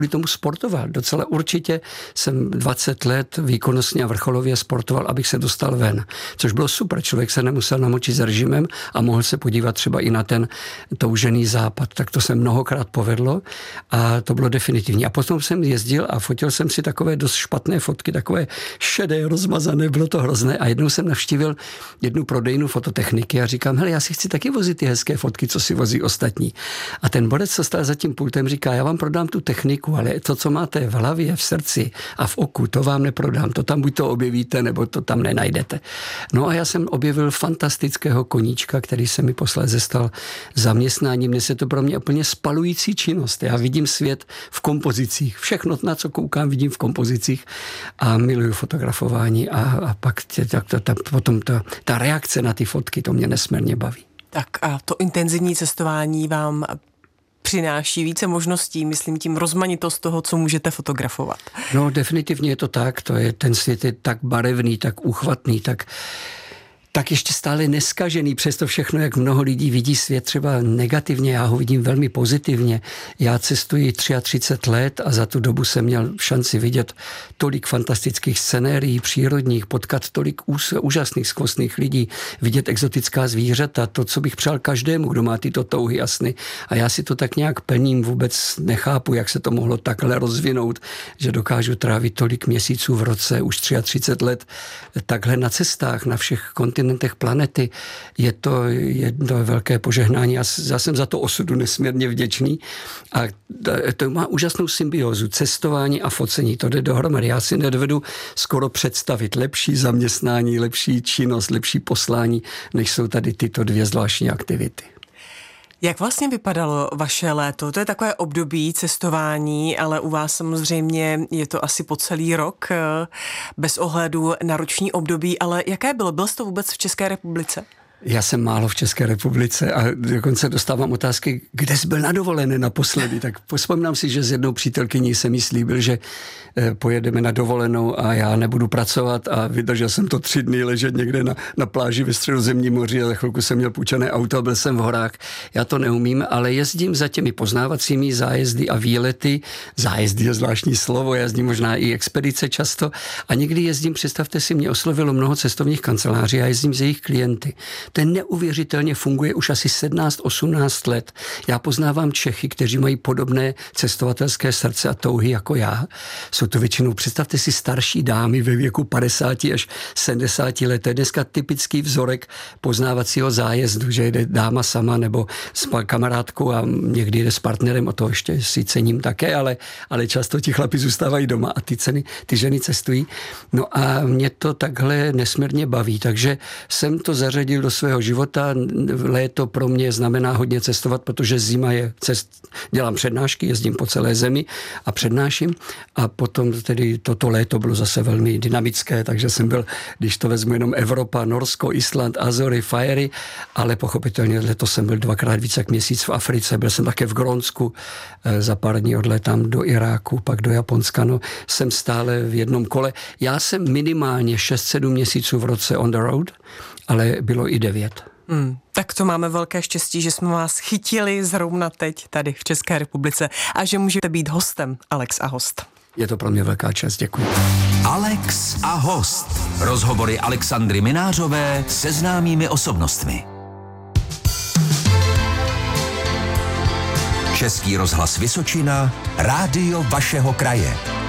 kvůli tomu sportoval. Docela určitě jsem 20 let výkonnostně a vrcholově sportoval, abych se dostal ven. Což bylo super. Člověk se nemusel namočit s režimem a mohl se podívat třeba i na ten toužený západ. Tak to se mnohokrát povedlo a to bylo definitivní. A potom jsem jezdil a fotil jsem si takové dost špatné fotky, takové šedé, rozmazané, bylo to hrozné. A jednou jsem navštívil jednu prodejnu fototechniky a říkám, hele, já si chci taky vozit ty hezké fotky, co si vozí ostatní. A ten borec, co stál za tím pultem, říká, já vám prodám tu techniku, ale to, co máte v hlavě, v srdci a v oku, to vám neprodám. To tam buď to objevíte, nebo to tam nenajdete. No a já jsem objevil fantastického koníčka, který se mi posléze stal zaměstnáním. Dnes je to pro mě úplně spalující činnost. Já vidím svět v kompozicích. Všechno, na co koukám, vidím v kompozicích a miluju fotografování a pak potom ta reakce na ty fotky, to mě nesmírně baví. Tak a to intenzivní cestování vám přináší více možností, myslím tím rozmanitost toho, co můžete fotografovat. No definitivně je to tak, ten svět je tak barevný, tak úchvatný, tak ještě stále neskažený, přesto všechno, jak mnoho lidí vidí svět třeba negativně, já ho vidím velmi pozitivně. Já cestuji 33 let a za tu dobu jsem měl šanci vidět tolik fantastických scenérií přírodních, potkat tolik úžasných skvostných lidí, vidět exotická zvířata, to, co bych přál každému, kdo má tyto touhy a sny. A já si to tak nějak plním, vůbec nechápu, jak se to mohlo takhle rozvinout, že dokážu trávit tolik měsíců v roce, už 33 let, takhle na cestách, na všech kontinentech planety. Je to jedno velké požehnání. Já jsem za to osudu nesmírně vděčný. A to má úžasnou symbiózu. Cestování a focení. To jde dohromady. Já si nedovedu skoro představit lepší zaměstnání, lepší činnost, lepší poslání, než jsou tady tyto dvě zvláštní aktivity. Jak vlastně vypadalo vaše léto? To je takové období cestování, ale u vás samozřejmě je to asi po celý rok, bez ohledu na roční období, ale jaké bylo? Byl jste to vůbec v České republice? Já jsem málo v České republice a dokonce dostávám otázky, kde jsi byl na dovolené naposledy. Tak vzpomínám si, že s jednou přítelkyní jsem jí slíbil, že pojedeme na dovolenou a já nebudu pracovat a vydržel jsem to 3 dny ležet někde na pláži ve Středozemním moři a za chvilku jsem měl půjčené auto a byl jsem v horách. Já to neumím, ale jezdím za těmi poznávacími zájezdy a výlety. Zájezdy je zvláštní slovo, jezdím možná i expedice často a někdy jezdím, představte si, mě oslovilo mnoho cestovních kanceláří a jezdím z jejich klienty. Ten neuvěřitelně funguje už asi 17-18 let. Já poznávám Čechy, kteří mají podobné cestovatelské srdce a touhy jako já. Jsou to většinou, představte si, starší dámy ve věku 50 až 70 let. To je dneska typický vzorek poznávacího zájezdu, že jde dáma sama nebo s kamarádkou a někdy jde s partnerem, o to ještě si cením také, ale často ti chlapi zůstávají doma a ty ženy cestují. No a mě to takhle nesmírně baví, takže jsem to zařadil do svého života. Léto pro mě znamená hodně cestovat, protože zima je dělám přednášky, jezdím po celé zemi a přednáším a potom tedy toto léto bylo zase velmi dynamické, takže jsem byl, když to vezmu jenom Evropa, Norsko, Island, Azory, Fajery, ale pochopitelně letos jsem byl 2krát víc jak měsíc v Africe, byl jsem také v Grónsku, za pár dní odletám do Iráku, pak do Japonska, no jsem stále v jednom kole. Já jsem minimálně 6-7 měsíců v roce on the road, ale bylo i 9. Tak to máme velké štěstí, že jsme vás chytili zrovna teď tady v České republice a že můžete být hostem Alex a host. Je to pro mě velká čest, děkuji. Alex a host. Rozhovory Alexandry Minářové se známými osobnostmi. Český rozhlas Vysočina, rádio vašeho kraje.